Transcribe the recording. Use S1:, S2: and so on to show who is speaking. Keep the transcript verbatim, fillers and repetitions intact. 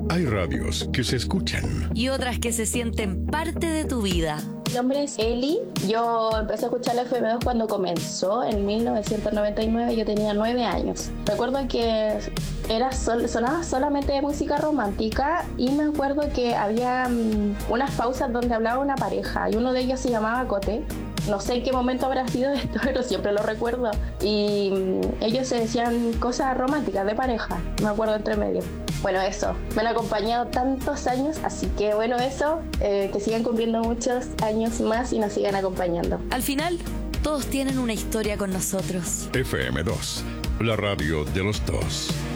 S1: Hay radios que se escuchan
S2: y otras que se sienten parte de tu vida.
S3: Mi nombre es Eli. Yo empecé a escuchar la F M dos cuando comenzó, en mil novecientos noventa y nueve. Yo tenía nueve años. Recuerdo que era sol, sonaba solamente música romántica y me acuerdo que había um, unas pausas donde hablaba una pareja y uno de ellos se llamaba Cote. No sé en qué momento habrá sido esto, pero siempre lo recuerdo. Y um, ellos se decían cosas románticas de pareja, me acuerdo entre medio. Bueno, eso, me han acompañado tantos años, así que bueno, eso, eh, que sigan cumpliendo muchos años más y nos sigan acompañando.
S2: Al final, todos tienen una historia con nosotros.
S1: F M dos, la radio de los dos.